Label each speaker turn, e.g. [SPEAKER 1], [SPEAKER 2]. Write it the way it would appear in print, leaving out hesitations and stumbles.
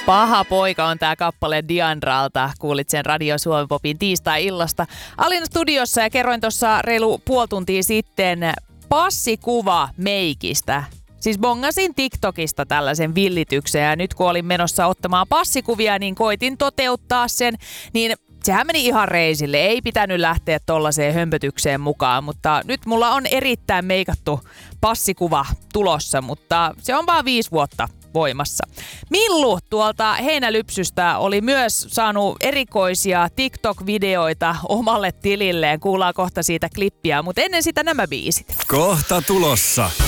[SPEAKER 1] Paha poika on tää kappale Diandralta. Kuulit sen Radio Suomi Popin tiistai-illasta. Alin studiossa ja kerroin tuossa reilu puoli tuntia sitten passikuva meikistä. Siis bongasin TikTokista tällaisen villityksen ja nyt kun olin menossa ottamaan passikuvia, niin koitin toteuttaa sen, niin sehän meni ihan reisille. Ei pitänyt lähteä tollaiseen hömpötykseen mukaan, mutta nyt mulla on erittäin meikattu passikuva tulossa, mutta se on vaan 5 vuotta voimassa. Millu tuolta Heinälypsystä oli myös saanut erikoisia TikTok-videoita omalle tililleen. Kuullaan kohta siitä klippiä, mutta ennen sitä nämä biisit.
[SPEAKER 2] Kohta tulossa.